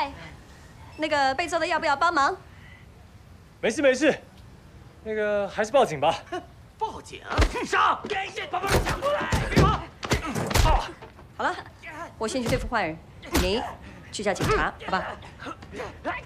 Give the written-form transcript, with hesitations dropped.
嗨，那个被揍的要不要帮忙？ 没事没事，那个还是报警吧。 报警？上！把包抢过来！别跑！ 好了，我先去对付坏人，你去叫警察，好吧？